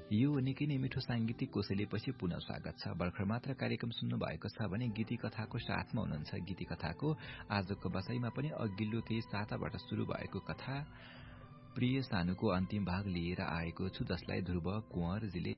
यो निकै नै मिठो सांगीतिक कोसेलीपछि पुनः स्वागत छ। भर्खर मात्र कार्यक्रम सुन्नु भएको छ भने गीती कथाको साथमा हुनुहुन्छ। गीती कथाको आजको बसाईमा पनि अघिल्लो केही साताबाट शुरू भएको कथा प्रिय सानुको अन्तिम भाग लिएर आएको छु, जसलाई ध्रुव कुँवरजीले